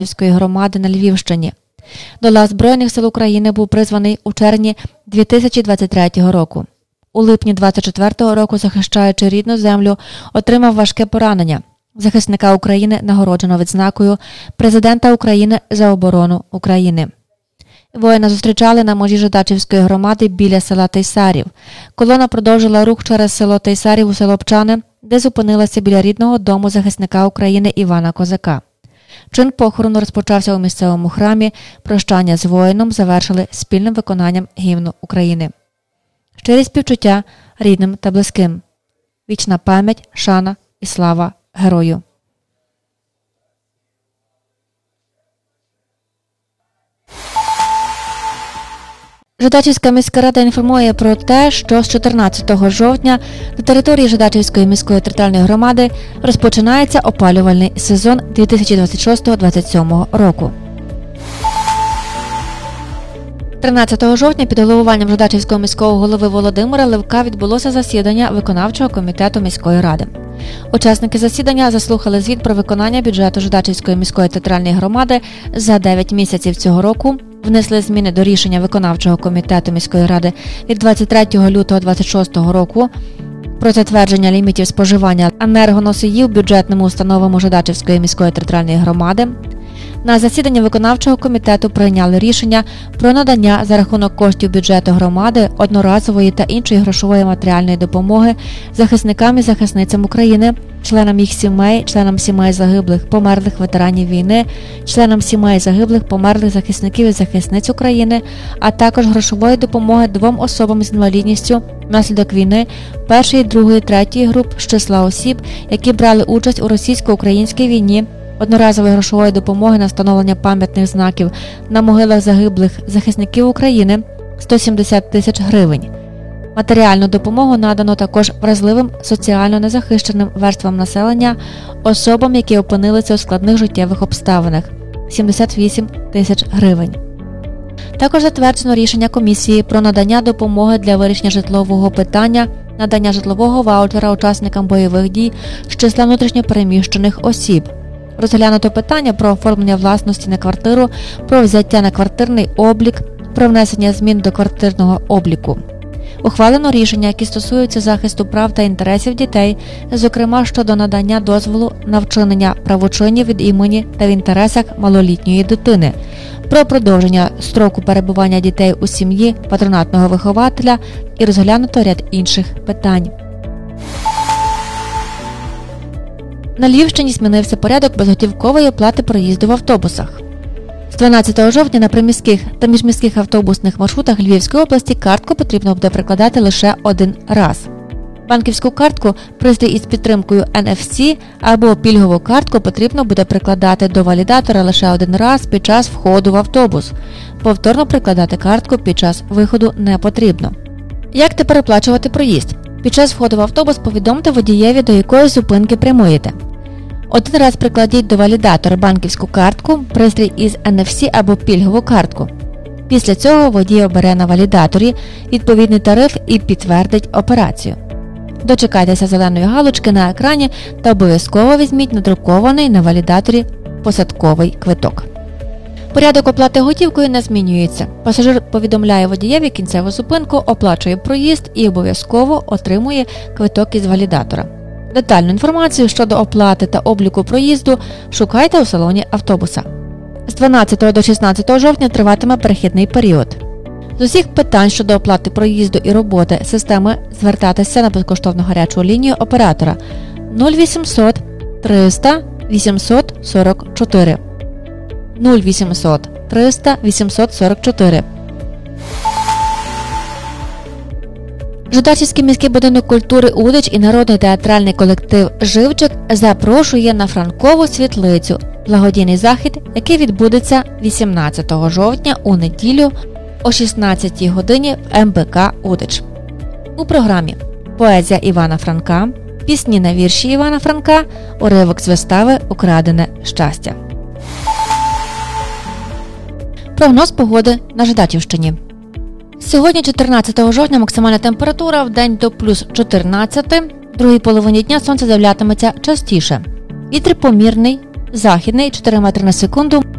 Ждачівської громади на Львівщині. До лав Збройних сил України був призваний у червні 2023 року. У липні 2024 року, захищаючи рідну землю, отримав важке поранення. Захисника України нагороджено відзнакою Президента України за оборону України. Воїна зустрічали на межі Ждачівської громади біля села Тейсарів. Колона продовжила рух через село Тейсарів у село Пчани, де зупинилася біля рідного дому захисника України Івана Козака. Чин похорону розпочався у місцевому храмі, прощання з воїном завершили спільним виконанням гімну України. Щирі співчуття рідним та близьким. Вічна пам'ять, шана і слава герою. Ждачівська міська рада інформує про те, що з 14 жовтня на території Ждачівської міської територіальної громади розпочинається опалювальний сезон 2026-2027 року. 13 жовтня під головуванням Ждачівського міського голови Володимира Левка відбулося засідання виконавчого комітету міської ради. Учасники засідання заслухали звіт про виконання бюджету Ждачівської міської територіальної громади за 9 місяців цього року, внесли зміни до рішення виконавчого комітету міської ради від 23 лютого 2026 року про затвердження лімітів споживання енергоносіїв бюджетними установами Ждачівської міської територіальної громади. На засіданні виконавчого комітету прийняли рішення про надання за рахунок коштів бюджету громади одноразової та іншої грошової матеріальної допомоги захисникам і захисницям України, членам їх сімей, членам сімей загиблих, померлих ветеранів війни, членам сімей загиблих, померлих захисників і захисниць України, а також грошової допомоги 2 особам з інвалідністю внаслідок війни 1, 2, 3 груп з числа осіб, які брали участь у російсько-українській війні, одноразової грошової допомоги на встановлення пам'ятних знаків на могилах загиблих захисників України – 170 тисяч гривень. Матеріальну допомогу надано також вразливим соціально незахищеним верствам населення, особам, які опинилися у складних життєвих обставинах – 78 тисяч гривень. Також затверджено рішення комісії про надання допомоги для вирішення житлового питання, надання житлового ваучера учасникам бойових дій з числа внутрішньопереміщених осіб. Розглянуто питання про оформлення власності на квартиру, про взяття на квартирний облік, про внесення змін до квартирного обліку. Ухвалено рішення, які стосуються захисту прав та інтересів дітей, зокрема щодо надання дозволу на вчинення правочинів від імені та в інтересах малолітньої дитини, про продовження строку перебування дітей у сім'ї патронатного вихователя і розглянуто ряд інших питань. На Львівщині змінився порядок безготівкової оплати проїзду в автобусах. З 12 жовтня на приміських та міжміських автобусних маршрутах Львівської області картку потрібно буде прикладати лише один раз. Банківську картку, пристрій із підтримкою NFC або пільгову картку потрібно буде прикладати до валідатора лише один раз під час входу в автобус. Повторно прикладати картку під час виходу не потрібно. Як тепер оплачувати проїзд? Під час входу в автобус повідомте водієві, до якої зупинки прямуєте. Один раз прикладіть до валідатора банківську картку, пристрій із NFC або пільгову картку. Після цього водій обере на валідаторі відповідний тариф і підтвердить операцію. Дочекайтеся зеленої галочки на екрані та обов'язково візьміть надрукований на валідаторі посадковий квиток. Порядок оплати готівкою не змінюється. Пасажир повідомляє водієві кінцеву зупинку, оплачує проїзд і обов'язково отримує квиток із валідатора. Детальну інформацію щодо оплати та обліку проїзду шукайте у салоні автобуса. З 12 до 16 жовтня триватиме перехідний період. З усіх питань щодо оплати проїзду і роботи системи звертатися на безкоштовну гарячу лінію оператора 0800 300 844. 0800 300 844. Ждачівський міський будинок культури «Удич» і народний театральний колектив «Живчик» запрошує на Франкову світлицю – благодійний захід, який відбудеться 18 жовтня у неділю о 16 годині в МБК «Удич». У програмі поезія Івана Франка, пісні на вірші Івана Франка, уривок з вистави «Украдене щастя». Прогноз погоди на Ждачівщині. Сьогодні, 14 жовтня, максимальна температура в день до плюс 14, в другій половині дня сонце з'являтиметься частіше. Вітер помірний Західний 4 метри на секунду,